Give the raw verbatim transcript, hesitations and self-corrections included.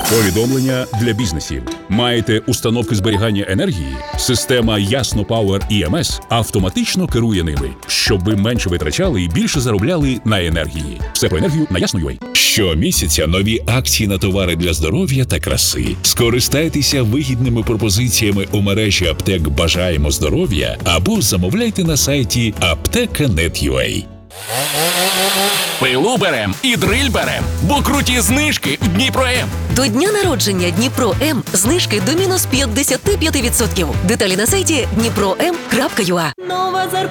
Повідомлення для бізнесів. Маєте установки зберігання енергії? Система Ясно Power і ем ес автоматично керує ними, щоб ви менше витрачали і більше заробляли на енергії. Все про енергію на Ясно.ua. Щомісяця нові акції на товари для здоров'я та краси. Скористайтеся вигідними пропозиціями у мережі аптек «Бажаємо здоров'я» або замовляйте на сайті аптека крапка нет крапка ю а. Пилу берем і дриль берем, бо круті знижки в Дніпро-М. До дня народження Дніпро-М знижки до мінус п'ятдесят п'ять відсотків. Деталі на сайті дніпро ем крапка ю а.